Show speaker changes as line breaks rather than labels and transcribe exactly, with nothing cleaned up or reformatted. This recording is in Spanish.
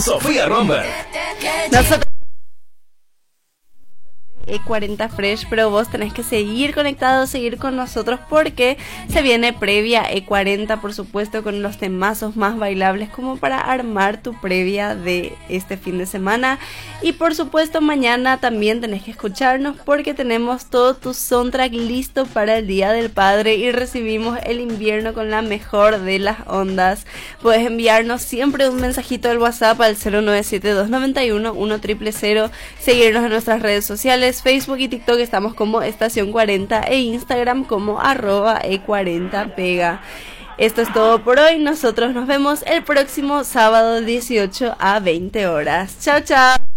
Sofía Romber.
Nosotros E cuarenta Fresh, pero vos tenés que seguir conectado, seguir con nosotros porque se viene previa E cuarenta, por supuesto, con los temazos más bailables como para armar tu previa de este fin de semana. Y por supuesto mañana también tenés que escucharnos porque tenemos todo tu soundtrack listo para el Día del Padre y recibimos el invierno con la mejor de las ondas. Puedes enviarnos siempre un mensajito al WhatsApp al cero nueve siete dos nueve uno uno cero cero cero, seguirnos en nuestras redes sociales, Facebook y TikTok estamos como Estación cuarenta e Instagram como arroba E cuarenta Pega. Esto es todo por hoy, nosotros nos vemos el próximo sábado dieciocho a veinte horas. Chao, chao.